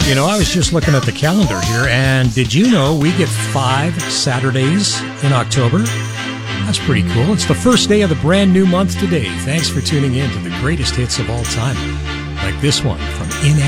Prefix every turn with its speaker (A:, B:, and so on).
A: You know, I was just looking at the calendar here, and did you know we get 5 Saturdays in October? That's pretty cool. It's the first day of the brand new month today. Thanks for tuning in to the greatest hits of all time, like this one from In